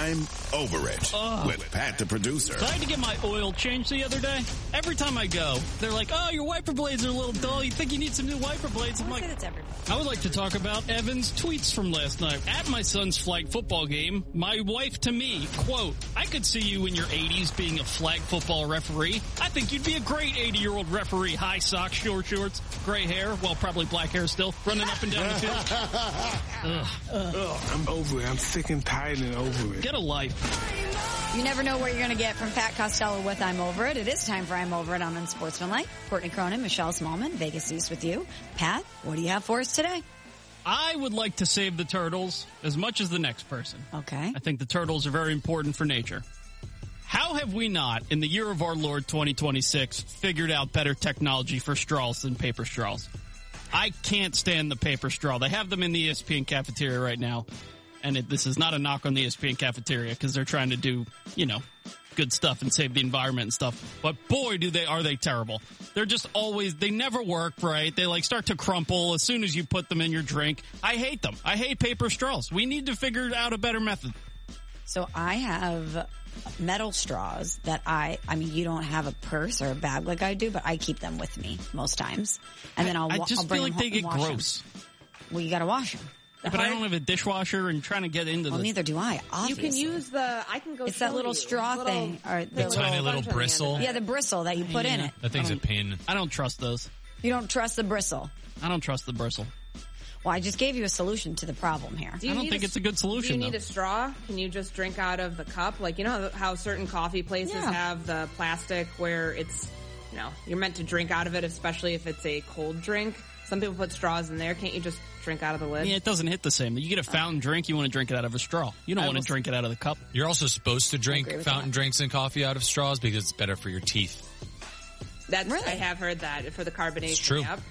I'm over it with Pat the producer. So I had to get my oil changed the other day. Every time I go, they're like, oh, your wiper blades are a little dull. You think you need some new wiper blades? I'm like, I would like to talk about Evan's tweets from last night. At my son's flag football game, my wife to me, quote, I could see you in your 80s being a flag football referee. I think you'd be a great 80-year-old referee. High socks, short shorts, gray hair, well, probably black hair still, running up and down the field. I'm over it. I'm sick and tired and over it. Get a life. You never know what you're going to get from Pat Costello with I'm Over It. It is time for I'm Over It on Unsportsmanlike. Courtney Cronin, Michelle Smallman, Vegas East with you. Pat, what do you have for us today? I would like to save the turtles as much as the next person. Okay. I think the turtles are very important for nature. How have we not, in the year of our Lord 2026, figured out better technology for straws than paper straws? I can't stand the paper straw. They have them in the ESPN cafeteria right now. And this is not a knock on the ESPN cafeteria because they're trying to do, good stuff and save the environment and stuff. But boy, are they terrible. They're just they never work right. They start to crumple as soon as you put them in your drink. I hate them. I hate paper straws. We need to figure out a better method. So I have metal straws that you don't have a purse or a bag like I do, but I keep them with me most times. And then I'll bring feel them like home they get and wash gross. them. Well, you got to wash them. But I don't have a dishwasher and trying to get into Well, neither do I, obviously. You can use It's that little straw thing. Or the tiny little bristle. Yeah, the bristle that you put in it. That thing's a pain. I don't trust those. You don't trust the bristle? I don't trust the bristle. Well, I just gave you a solution to the problem here. I don't think it's a good solution, Do you need a straw? Can you just drink out of the cup? You know how certain coffee places have the plastic where it's, you're meant to drink out of it, especially if it's a cold drink. Some people put straws in there. Can't you just drink out of the lid? Yeah, it doesn't hit the same. You get a fountain drink, you want to drink it out of a straw. You don't want to drink it out of the cup. You're also supposed to drink fountain drinks and coffee out of straws because it's better for your teeth. Really? I have heard that for the carbonation. It's true. Yep.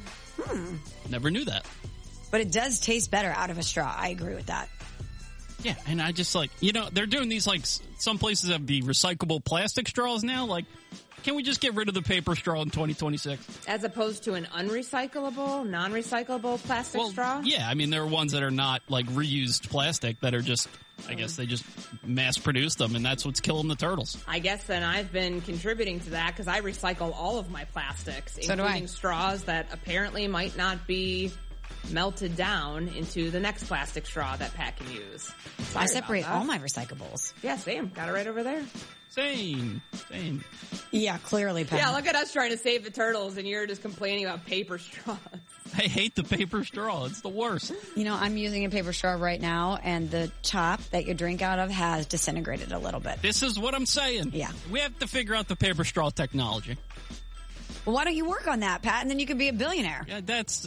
Never knew that. But it does taste better out of a straw. I agree with that. Yeah, and I just they're doing these some places have the recyclable plastic straws now. Can we just get rid of the paper straw in 2026? As opposed to an unrecyclable, non-recyclable plastic straw? Yeah, there are ones that are not reused plastic that are just, I guess they just mass produce them, and that's what's killing the turtles. I guess then I've been contributing to that because I recycle all of my plastics, so including straws that apparently might not be melted down into the next plastic straw that Pat can use. I separate all my recyclables. Yeah, same. Got it right over there. Same. Yeah, clearly, Pat. Yeah, look at us trying to save the turtles, and you're just complaining about paper straws. I hate the paper straw. It's the worst. I'm using a paper straw right now, and the top that you drink out of has disintegrated a little bit. This is what I'm saying. Yeah. We have to figure out the paper straw technology. Well, why don't you work on that, Pat, and then you can be a billionaire? Yeah,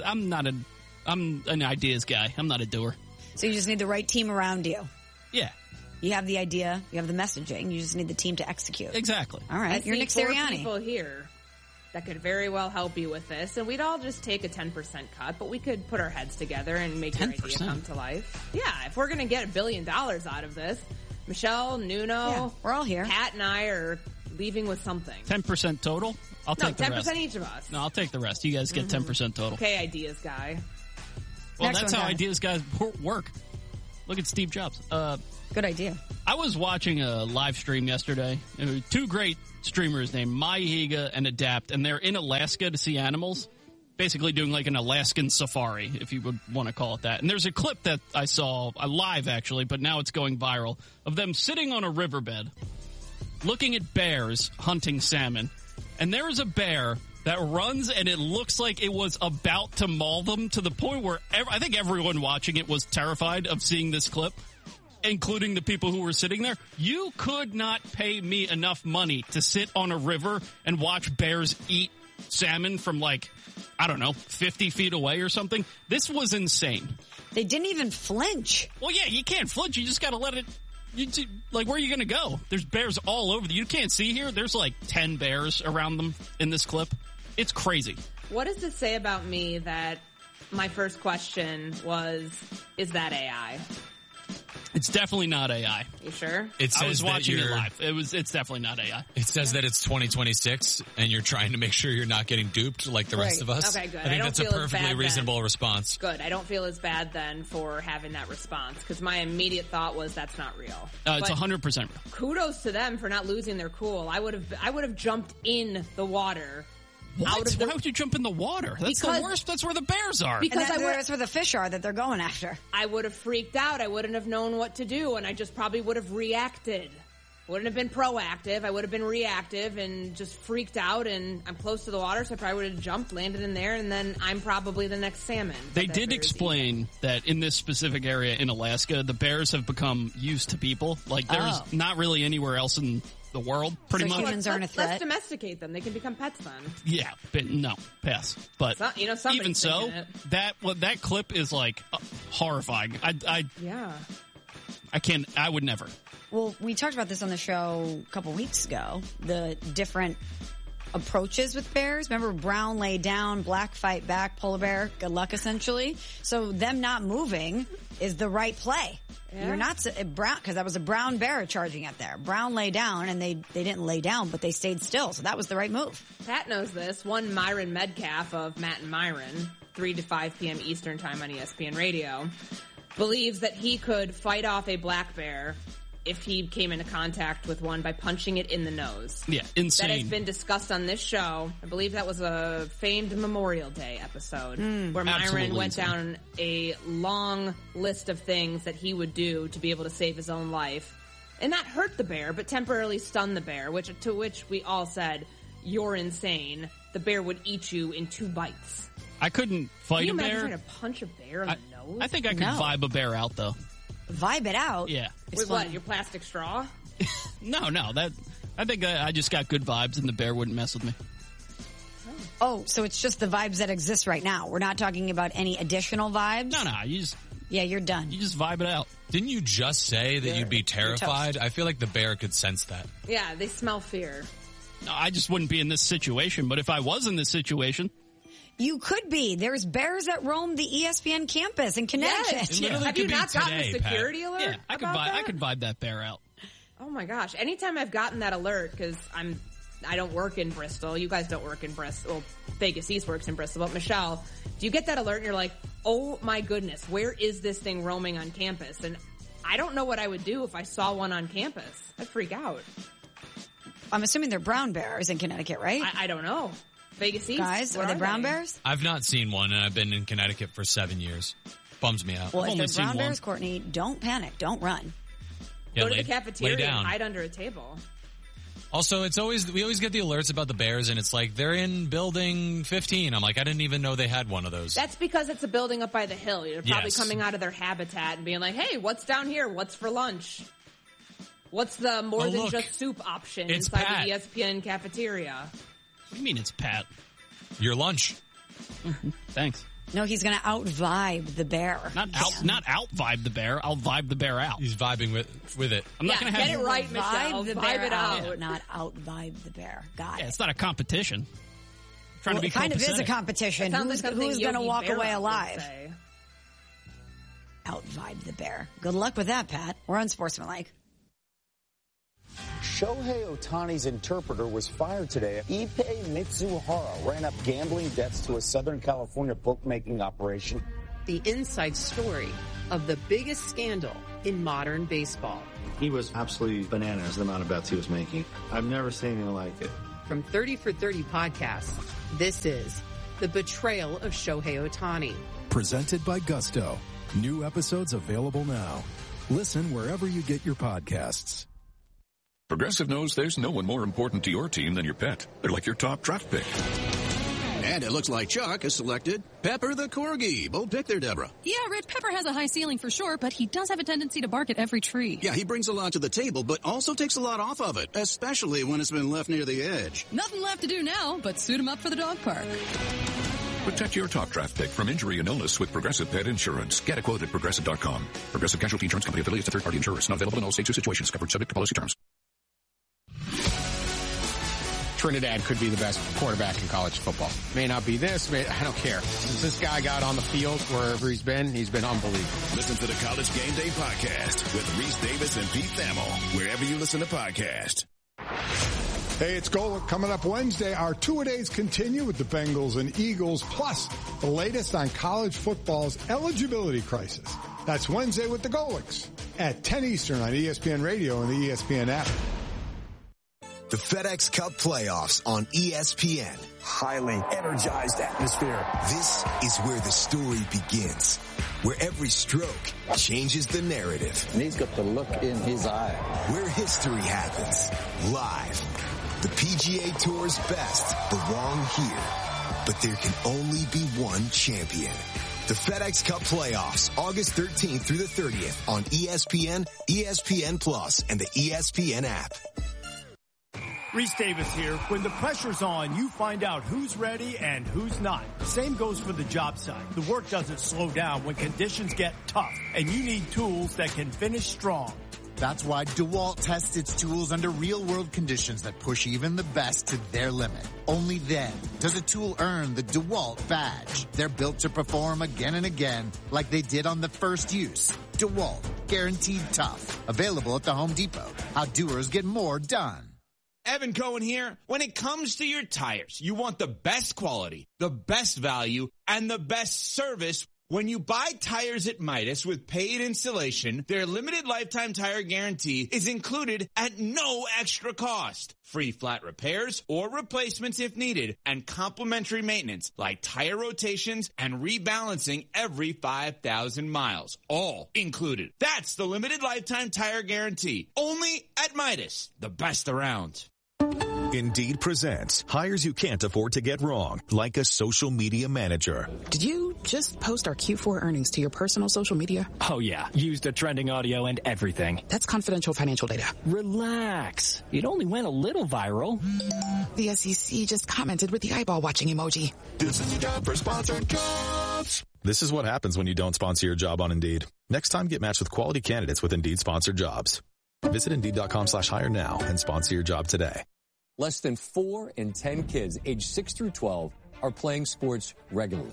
I'm an ideas guy. I'm not a doer. So you just need the right team around you. Yeah. You have the idea, you have the messaging, you just need the team to execute. Exactly. All right, you're Nick Sirianni. People here that could very well help you with this, and we'd all just take a 10% cut, but we could put our heads together and make your idea come to life. Yeah, if we're going to get $1 billion out of this, Michelle, Nuno, we're all here. Pat and I are leaving with something. 10% total? I'll take the rest. 10% each of us. No, I'll take the rest. You guys get 10% total. Okay, ideas guy. Well, that's how ideas guys work. Look at Steve Jobs. Good idea. I was watching a live stream yesterday. Two great streamers named Maya and Adapt, and they're in Alaska to see animals. Basically doing an Alaskan safari, if you would want to call it that. And there's a clip that I saw, live actually, but now it's going viral, of them sitting on a riverbed, looking at bears hunting salmon. And there is a bear that runs, and it looks like it was about to maul them to the point where I think everyone watching it was terrified of seeing this clip, including the people who were sitting there. You could not pay me enough money to sit on a river and watch bears eat salmon from 50 feet away or something. This was insane. They didn't even flinch. Well, yeah, you can't flinch. You just got to let it. Where are you going to go? There's bears all over. You can't see here. There's 10 bears around them in this clip. It's crazy. What does it say about me that my first question was, is that AI? It's definitely not AI. You sure? It says I was watching that it live. It's definitely not AI. It says that it's 2026, and you're trying to make sure you're not getting duped like the rest of us. Okay, good. I think that's a perfectly reasonable response. Good. I don't feel as bad then for having that response, because my immediate thought was that's not real. It's 100% real. Kudos to them for not losing their cool. I would have jumped in the water. What? Why would you jump in the water? That's the worst. That's where the bears are. Because that's where the fish are that they're going after. I would have freaked out. I wouldn't have known what to do, and I just probably would have reacted. Wouldn't have been proactive. I would have been reactive and just freaked out, and I'm close to the water, so I probably would have jumped, landed in there, and then I'm probably the next salmon. They did explain that in this specific area in Alaska, the bears have become used to people. Like, there's not really anywhere else in the world, pretty much. Humans aren't a threat. Let's domesticate them. They can become pets then. Yeah, but no, pass. But even so, that clip is like horrifying. I would never. Well, we talked about this on the show a couple weeks ago. The different approaches with bears. Remember, brown lay down, black fight back, polar bear, good luck essentially. So them not moving is the right play. Yeah. You're not brown, because that was a brown bear charging at there. Brown lay down, and they didn't lay down, but they stayed still. So that was the right move. Pat knows this. One Myron Medcalf of Matt and Myron, 3 to 5 p.m. Eastern time on ESPN Radio, believes that he could fight off a black bear if he came into contact with one by punching it in the nose. Yeah, insane. That has been discussed on this show. I believe that was a famed Memorial Day episode where Myron went down a long list of things that he would do to be able to save his own life. And not hurt the bear, but temporarily stun the bear, to which we all said, you're insane. The bear would eat you in 2 bites. I couldn't fight a bear. Can you imagine trying to punch a bear in the nose? I think I could vibe a bear out, though. Vibe it out? Yeah. With what, your plastic straw? No. I think I just got good vibes, and the bear wouldn't mess with me. Oh, so it's just the vibes that exist right now. We're not talking about any additional vibes? No, you just... Yeah, you're done. You just vibe it out. Didn't you just say that you'd be terrified? I feel like the bear could sense that. Yeah, they smell fear. No, I just wouldn't be in this situation, but if I was in this situation... You could be. There's bears that roam the ESPN campus in Connecticut. Yes. Have you not gotten the security alert? Yeah, I could vibe that bear out. Oh my gosh! Anytime I've gotten that alert, because I don't work in Bristol. You guys don't work in Bristol. Well, Vegas East works in Bristol. But Michelle, do you get that alert and you're like, oh my goodness, where is this thing roaming on campus? And I don't know what I would do if I saw one on campus. I'd freak out. I'm assuming they're brown bears in Connecticut, right? I don't know. Vegas East. Guys, are they brown bears? I've not seen one, and I've been in Connecticut for 7 years. Bums me out. Well, if they're brown bears, Courtney, don't panic. Don't run. Yeah, go to the cafeteria and hide under a table. Also, we always get the alerts about the bears, and it's like, they're in building 15. I'm like, I didn't even know they had one of those. That's because it's a building up by the hill. They're probably coming out of their habitat and being like, hey, what's down here? What's for lunch? What's the more than just soup option inside the ESPN cafeteria? What do you mean it's Pat? Your lunch. Thanks. No, he's going to out-vibe the bear. Not out-vibe the bear. I'll vibe the bear out. He's vibing with it. I'm not going to have get it right, Michelle. Vibe it out, not out-vibe the bear. Got it. It's not a competition. I'm trying to be it kind of is a competition. Who's going to walk away alive? Out-vibe the bear. Good luck with that, Pat. We're unsportsmanlike. Shohei Ohtani's interpreter was fired today. Ippei Mitsuhara ran up gambling debts to a Southern California bookmaking operation. The inside story of the biggest scandal in modern baseball. He was absolutely bananas, the amount of bets he was making. I've never seen anything like it. From 30 for 30 podcasts, this is The Betrayal of Shohei Ohtani. Presented by Gusto. New episodes available now. Listen wherever you get your podcasts. Progressive knows there's no one more important to your team than your pet. They're like your top draft pick. And it looks like Chuck has selected Pepper the Corgi. Bold pick there, Deborah. Yeah, Red Pepper has a high ceiling for sure, but he does have a tendency to bark at every tree. Yeah, he brings a lot to the table, but also takes a lot off of it, especially when it's been left near the edge. Nothing left to do now but suit him up for the dog park. Protect your top draft pick from injury and illness with Progressive Pet Insurance. Get a quote at Progressive.com. Progressive Casualty Insurance Company affiliates and third-party insurers. Not available in all states or situations. Covered subject to policy terms. Trinidad could be the best quarterback in college football. May not be this, I don't care. Since this guy got on the field wherever he's been unbelievable. Listen to the College Game Day podcast with Reese Davis and Pete Thamel, wherever you listen to podcasts. Hey, it's Golic. Coming up Wednesday, our two-a-days continue with the Bengals and Eagles, plus the latest on college football's eligibility crisis. That's Wednesday with the Golics at 10 Eastern on ESPN Radio and the ESPN app. The FedEx Cup playoffs on ESPN. Highly energized atmosphere. This is where the story begins, where every stroke changes the narrative. And he's got the look in his eye. Where history happens, live. The PGA Tour's best belong here, but there can only be one champion. The FedEx Cup playoffs, August 13th through the 30th on ESPN, ESPN Plus, and the ESPN app. Reese Davis here. When the pressure's on, you find out who's ready and who's not. Same goes for the job site. The work doesn't slow down when conditions get tough, and you need tools that can finish strong. That's why DeWalt tests its tools under real-world conditions that push even the best to their limit. Only then does a tool earn the DeWalt badge. They're built to perform again and again like they did on the first use. DeWalt, guaranteed tough. Available at the Home Depot. How doers get more done. Evan Cohen here. When it comes to your tires, you want the best quality, the best value, and the best service. When you buy tires at Midas with paid installation, their limited lifetime tire guarantee is included at no extra cost. Free flat repairs or replacements if needed, and complimentary maintenance like tire rotations and rebalancing every 5,000 miles. All included. That's the limited lifetime tire guarantee. Only at Midas, the best around. Indeed presents hires you can't afford to get wrong, like a social media manager. Did you just post our Q4 earnings to your personal social media? Oh yeah, used the trending audio and everything. That's confidential financial data. Relax. It only went a little viral. The SEC just commented with the eyeball watching emoji. This is a job for sponsored jobs. This is what happens when you don't sponsor your job on Indeed. Next time, get matched with quality candidates with Indeed sponsored jobs. Visit Indeed.com/hire now and sponsor your job today. Less than 4 in 10 kids aged 6 through 12 are playing sports regularly.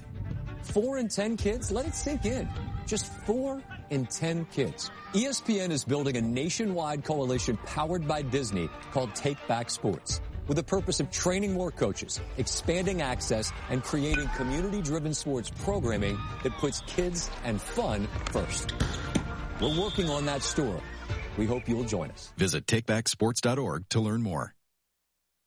4 in 10 kids? Let it sink in. Just 4 in 10 kids. ESPN is building a nationwide coalition powered by Disney called Take Back Sports, with the purpose of training more coaches, expanding access, and creating community-driven sports programming that puts kids and fun first. We're working on that story. We hope you'll join us. Visit takebacksports.org to learn more.